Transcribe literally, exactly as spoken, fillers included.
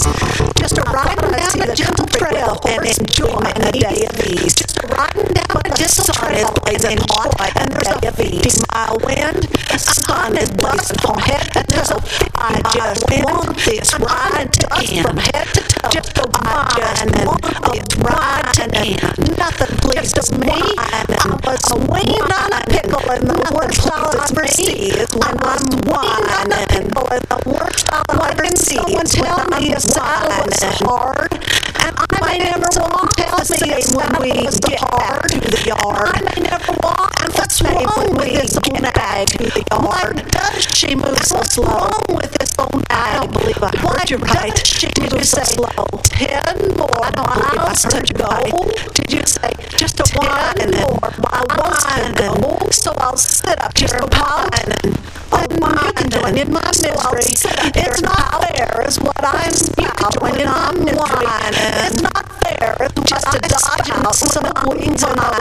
ease. Just a riding down a gentle trail and enjoying a day of ease. Just a riding down a gentle trail and enjoying a day of ease. Mile wind, sun is blazing from head to toe. I just want this ride to end. From head to toe. Just a ride and want this ride to end. Nothing pleases me. I was waiting on a pickle in the worst I'll ever see is when I'm whining. In the worst I'll ever see is when I'm whining hard. And I may never walk tell me when we get back to the yard. I may never walk and what's wrong with this old bag to the yard. Why does she move so slow? What's wrong with this old bag? I don't believe I heard you right. Did you say slow? Ten more miles to go? Did you say just a one more miles to go? So I'll sit up here and whine and oh my, you can join in my misery. It's not fair is what I'm spouting. I'm whining. It's not fair. It's just a dodge house. Some wings on a